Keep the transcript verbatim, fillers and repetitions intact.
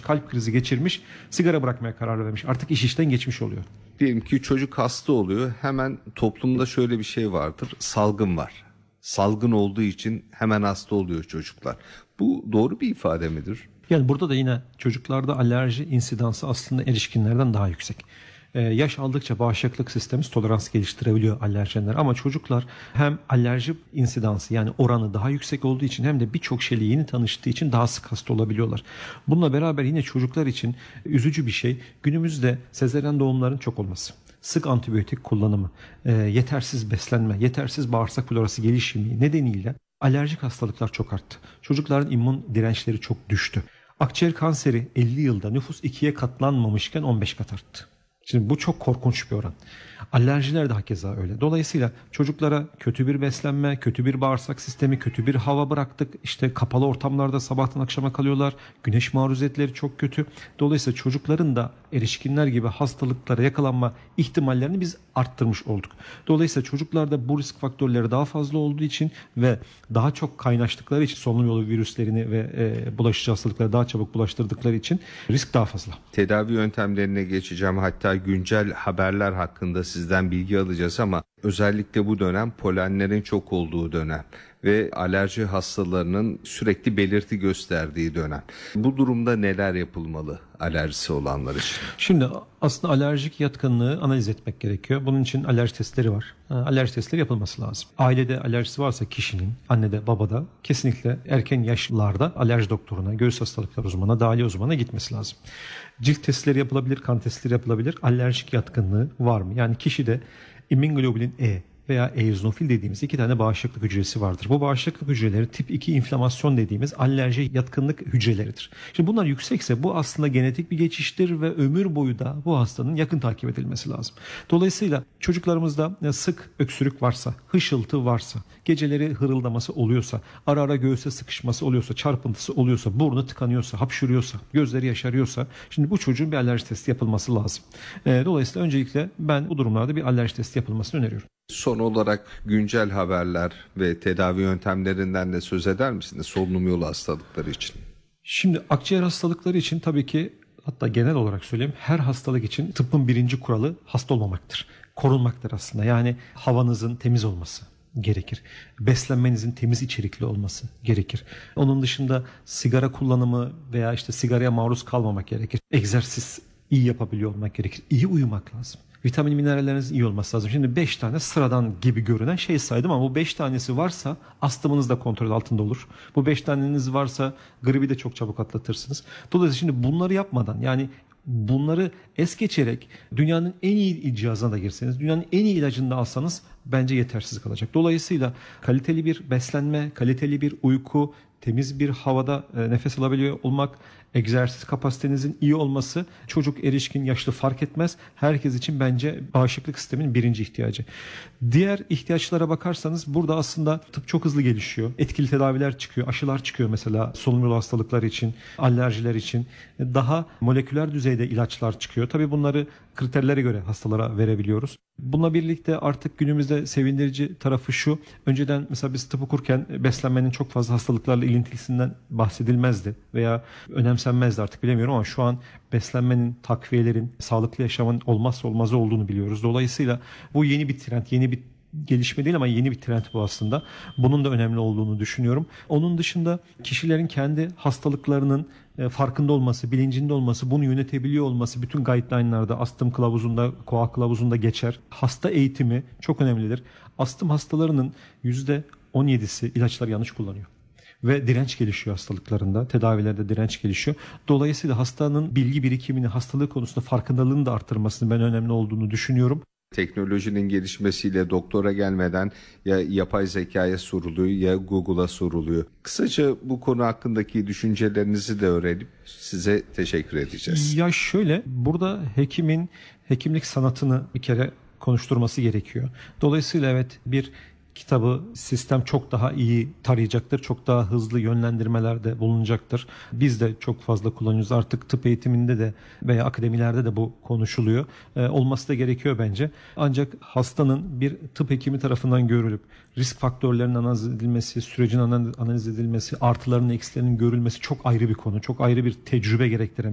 kalp krizi geçirmiş, sigara bırakmaya karar vermiş. Artık iş işten geçmiş oluyor. Diyelim ki çocuk hasta oluyor. Hemen toplumda şöyle bir şey vardır. Salgın var. Salgın olduğu için hemen hasta oluyor çocuklar. Bu doğru bir ifade midir? Yani burada da yine çocuklarda alerji insidansı aslında erişkinlerden daha yüksek. Ee, yaş aldıkça bağışıklık sistemimiz tolerans geliştirebiliyor alerjenler. Ama çocuklar hem alerji insidansı yani oranı daha yüksek olduğu için hem de birçok şeyle yeni tanıştığı için daha sık hasta olabiliyorlar. Bununla beraber yine çocuklar için üzücü bir şey günümüzde sezaryen doğumların çok olması. Sık antibiyotik kullanımı, e, yetersiz beslenme, yetersiz bağırsak florası gelişimi nedeniyle alerjik hastalıklar çok arttı. Çocukların immün dirençleri çok düştü. Akciğer kanseri elli yılda nüfus ikiye katlanmamışken on beş kat arttı. Şimdi bu çok korkunç bir oran. Alerjiler de hakeza öyle. Dolayısıyla çocuklara kötü bir beslenme, kötü bir bağırsak sistemi, kötü bir hava bıraktık. İşte kapalı ortamlarda sabahtan akşama kalıyorlar. Güneş maruziyetleri çok kötü. Dolayısıyla çocukların da erişkinler gibi hastalıklara yakalanma ihtimallerini biz arttırmış olduk. Dolayısıyla çocuklarda bu risk faktörleri daha fazla olduğu için ve daha çok kaynaştıkları için solunum yolu virüslerini ve e, bulaşıcı hastalıkları daha çabuk bulaştırdıkları için risk daha fazla. Tedavi yöntemlerine geçeceğim. Hatta güncel haberler hakkında sizden bilgi alacağız ama özellikle bu dönem polenlerin çok olduğu dönem ve alerji hastalarının sürekli belirti gösterdiği dönem. Bu durumda neler yapılmalı alerjisi olanlar için? Şimdi aslında alerjik yatkınlığı analiz etmek gerekiyor. Bunun için alerji testleri var. Alerji testleri yapılması lazım. Ailede alerjisi varsa kişinin, annede, babada kesinlikle erken yaşlarda alerji doktoruna, göğüs hastalıkları uzmanına, dahiliye uzmanına gitmesi lazım. Cilt testleri yapılabilir, kan testleri yapılabilir. Alerjik yatkınlığı var mı? Yani kişide immunoglobulin E veya eozinofil dediğimiz iki tane bağışıklık hücresi vardır. Bu bağışıklık hücreleri tip iki inflamasyon dediğimiz alerji yatkınlık hücreleridir. Şimdi bunlar yüksekse bu aslında genetik bir geçiştir ve ömür boyu da bu hastanın yakın takip edilmesi lazım. Dolayısıyla çocuklarımızda sık öksürük varsa, hışıltı varsa, geceleri hırıldaması oluyorsa, ara ara göğüse sıkışması oluyorsa, çarpıntısı oluyorsa, burnu tıkanıyorsa, hapşuruyorsa, gözleri yaşarıyorsa şimdi bu çocuğun bir alerji testi yapılması lazım. Dolayısıyla öncelikle ben bu durumlarda bir alerji testi yapılmasını öneriyorum. Son olarak güncel haberler ve tedavi yöntemlerinden de söz eder misiniz solunum yolu hastalıkları için? Şimdi akciğer hastalıkları için tabii ki hatta genel olarak söyleyeyim her hastalık için tıbbın birinci kuralı hasta olmamaktır. Korunmaktır aslında. Yani havanızın temiz olması gerekir. Beslenmenizin temiz içerikli olması gerekir. Onun dışında sigara kullanımı veya işte sigaraya maruz kalmamak gerekir. Egzersiz iyi yapabiliyor olmak gerekir. İyi uyumak lazım. Vitamin minerallerinizin iyi olması lazım. Şimdi beş tane sıradan gibi görünen şey saydım ama bu beş tanesi varsa astımınız da kontrol altında olur. Bu beş taneniz varsa gribi de çok çabuk atlatırsınız. Dolayısıyla şimdi bunları yapmadan yani bunları es geçerek dünyanın en iyi cihazına da girseniz, dünyanın en iyi ilacını da alsanız bence yetersiz kalacak. Dolayısıyla kaliteli bir beslenme, kaliteli bir uyku, temiz bir havada nefes alabiliyor olmak, egzersiz kapasitenizin iyi olması, çocuk, erişkin, yaşlı fark etmez. Herkes için bence bağışıklık sisteminin birinci ihtiyacı. Diğer ihtiyaçlara bakarsanız burada aslında tıp çok hızlı gelişiyor. Etkili tedaviler çıkıyor, aşılar çıkıyor mesela solunum yolu hastalıkları için, alerjiler için. Daha moleküler düzeyde ilaçlar çıkıyor. Tabii bunları kriterlere göre hastalara verebiliyoruz. Bununla birlikte artık günümüzde sevindirici tarafı şu. Önceden mesela biz tıp okurken beslenmenin çok fazla hastalıklarla ilintisinden bahsedilmezdi veya önemsenmezdi artık bilemiyorum ama şu an beslenmenin, takviyelerin, sağlıklı yaşamın olmazsa olmazı olduğunu biliyoruz. Dolayısıyla bu yeni bir trend, yeni bir gelişme değil ama yeni bir trend bu aslında. Bunun da önemli olduğunu düşünüyorum. Onun dışında kişilerin kendi hastalıklarının farkında olması, bilincinde olması, bunu yönetebiliyor olması bütün guideline'larda, astım kılavuzunda, koa kılavuzunda geçer. Hasta eğitimi çok önemlidir. Astım hastalarının yüzde on yedisi ilaçları yanlış kullanıyor. Ve direnç gelişiyor hastalıklarında, tedavilerde direnç gelişiyor. Dolayısıyla hastanın bilgi birikimini, hastalığı konusunda farkındalığını da arttırmasının ben önemli olduğunu düşünüyorum. Teknolojinin gelişmesiyle doktora gelmeden ya yapay zekaya soruluyor ya Google'a soruluyor. Kısaca bu konu hakkındaki düşüncelerinizi de öğrenip size teşekkür edeceğiz. Ya şöyle, burada hekimin hekimlik sanatını bir kere konuşturması gerekiyor. Dolayısıyla evet bir kitabı sistem çok daha iyi tarayacaktır. Çok daha hızlı yönlendirmelerde bulunacaktır. Biz de çok fazla kullanıyoruz. Artık tıp eğitiminde de veya akademilerde de bu konuşuluyor. Ee, olması da gerekiyor bence. Ancak hastanın bir tıp hekimi tarafından görülüp risk faktörlerinin analiz edilmesi, sürecin analiz edilmesi, artılarının eksilerinin görülmesi çok ayrı bir konu. Çok ayrı bir tecrübe gerektiren